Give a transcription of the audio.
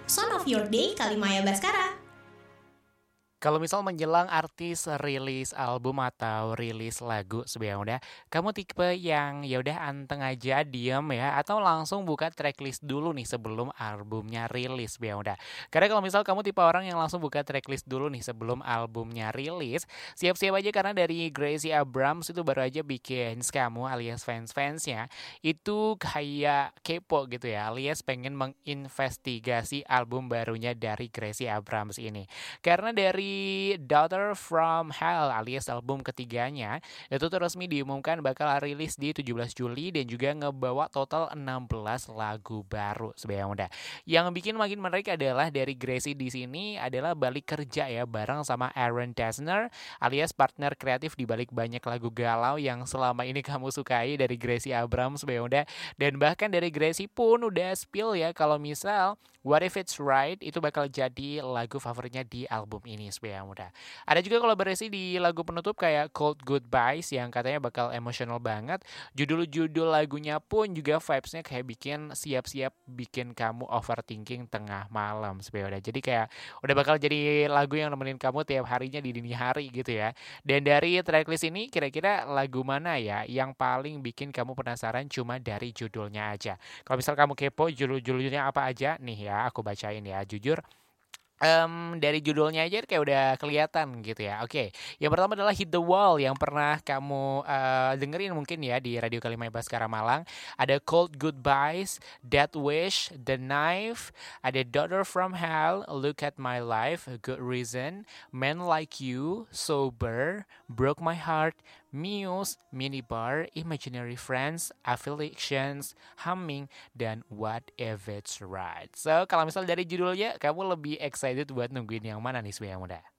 Song of Your Day Kalimaya Baskara. Kalau misal menjelang artis rilis album atau rilis lagu sebenarnya kamu tipe yang ya udah anteng aja diem ya atau langsung buka tracklist dulu nih sebelum albumnya rilis udah. Karena kalau misal kamu tipe orang yang langsung buka tracklist dulu nih sebelum albumnya rilis, siap-siap aja karena dari Gracie Abrams itu baru aja bikin kamu alias fans-fansnya itu kayak kepo gitu ya, alias pengen menginvestigasi album barunya dari Gracie Abrams ini. Karena dari Daughter from Hell alias album ketiganya itu tuh resmi diumumkan bakal rilis di 17 Juli dan juga ngebawa total 16 lagu baru sebenarnya udah. Yang bikin makin menarik adalah dari Gracie di sini adalah balik kerja ya bareng sama Aaron Dessner alias partner kreatif di balik banyak lagu galau yang selama ini kamu sukai dari Gracie Abrams sebenarnya udah. Dan bahkan dari Gracie pun udah spill ya kalau misal What If It's Right itu bakal jadi lagu favoritnya di album ini sebenarnya muda. Ada juga kolaborasi di lagu penutup kayak Cold Goodbyes yang katanya bakal emosional banget. Judul-judul lagunya pun juga vibes-nya kayak bikin siap-siap bikin kamu overthinking tengah malam sebenarnya. Jadi kayak udah bakal jadi lagu yang nemenin kamu tiap harinya di dini hari gitu ya. Dan dari tracklist ini kira-kira lagu mana ya yang paling bikin kamu penasaran cuma dari judulnya aja? Kalau misal kamu kepo judul-judulnya apa aja nih ya, aku bacain ya. Jujur dari judulnya aja kayak udah kelihatan gitu ya. Oke, yang pertama adalah Hit the Wall yang pernah kamu dengerin mungkin ya di Radio Kalimai Baskara Malang. Ada Cold Goodbyes, Death Wish, The Knife, ada Daughter from Hell, Look at My Life, Good Reason, Men Like You, Sober, Broke My Heart, Muse, Minibar, Imaginary Friends, Afflictions, Humming, dan What If It's Right. So, kalau misal dari judulnya, kamu lebih excited buat nungguin yang mana nih sebenarnya muda?